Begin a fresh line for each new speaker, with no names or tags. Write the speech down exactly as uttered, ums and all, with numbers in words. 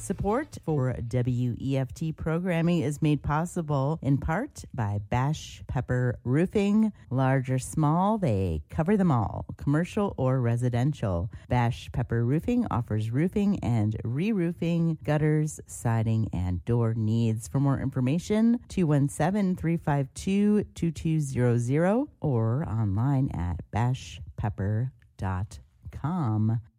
Support for W E F T programming is made possible in part by Bash Pepper Roofing. Large or small, they cover them all, commercial or residential. Bash Pepper Roofing offers roofing and re-roofing, gutters, siding, and door needs. For more information, two one seven, three five two, two two zero zero or online at bash pepper dot com.